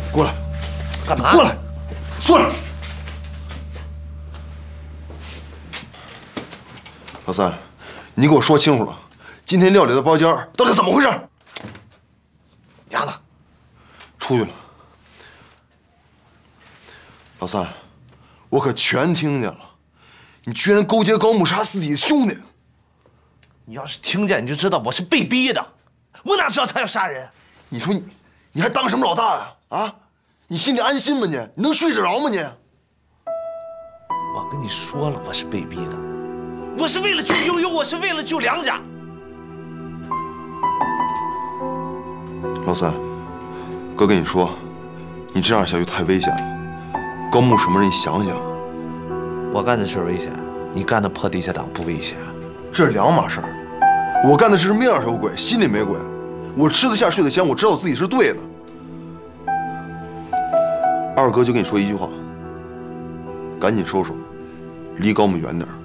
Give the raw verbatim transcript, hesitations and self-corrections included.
过来， 干嘛？ 过来，坐着。老三，你给我说清楚了，今天料理的包间到底怎么回事？ 丫呢？ 出去了。老三，我可全听见了，你居然勾结高木杀自己的兄弟！ 你要是听见，你就知道我是被逼的，我哪知道他要杀人？ 你说你，你还当什么老大呀？啊，你心里安心吗？你你能睡得着吗？你？ 我跟你说了，我是被逼的，我是为了救悠悠，我是为了救梁家。 老三，哥跟你说，你这样下去太危险了。高木什么人？你想想， 我干的事危险，你干的破地下党不危险？ 这是两码事儿。我干的事是面上有鬼，心里没鬼。我吃得下，睡得香，我知道我自己是对的。二哥就跟你说一句话，赶紧收手，离高木远点儿。